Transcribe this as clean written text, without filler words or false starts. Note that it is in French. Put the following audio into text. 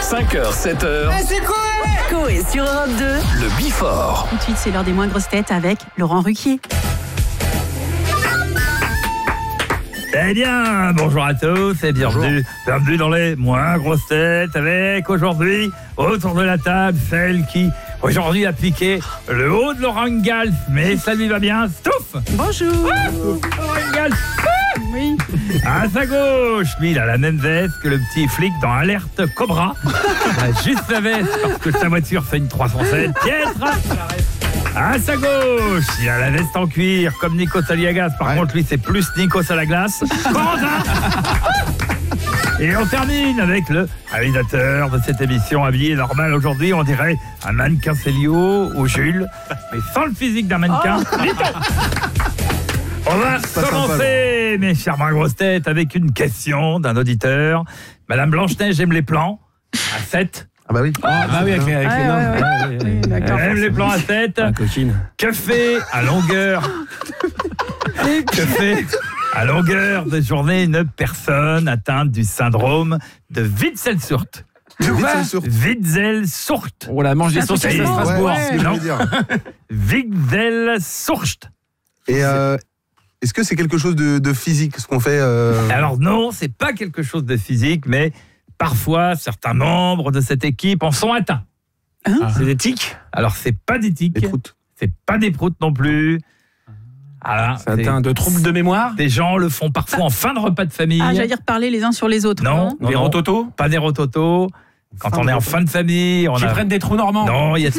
5h, 7h. C'est quoi? Coé sur Europe 2. Le Bifort. Tout de suite, c'est l'heure des moins grosses têtes avec Laurent Ruquier. Eh bien, bonjour à tous et bienvenue dans les moins grosses têtes avec aujourd'hui, autour de la table, celle qui aujourd'hui a piqué le haut de Laurent Gals, mais ça lui va bien, Stouff. Bonjour. Laurent Gals. Oui. À sa gauche, lui, il a la même veste que le petit flic dans Alerte Cobra. Il a juste la veste parce que sa voiture fait une 307 piètre. À sa gauche, il a la veste en cuir comme Nikos Aliagas. Par contre, lui, c'est plus Nikos à la glace. Corentin. Et on termine avec le réalisateur de cette émission habillé normal aujourd'hui. On dirait un mannequin Célio ou Jules, mais sans le physique d'un mannequin. On va commencer, mes chers moins grosses têtes, avec une question d'un auditeur. Madame Blanche-Neige aime les plans à 7. Ah bah oui. avec les noms. Oui, d'accord. Elle aime les plans à 7. Coquine. Que fait à longueur de journée une personne atteinte du syndrome de Witzel-Surt? Witzel-Surt. On la mange des saucisses à Strasbourg. c'est ce que je voulais dire. Witzel-Surt. Et est-ce que c'est quelque chose de physique, ce qu'on fait Alors non, c'est pas quelque chose de physique, mais parfois certains membres de cette équipe en sont atteints. C'est des tics. Alors c'est pas des tics, des proutes? c'est pas des proutes non plus. Voilà, Ça atteint de troubles de mémoire. des gens le font parfois en fin de repas de famille. Ah, j'allais dire parler les uns sur les autres. Non, Des rototos. pas des rototos. Quand Fin on de est en repas. fin de famille, on Qui a... prennent des trous normands. Non, il y a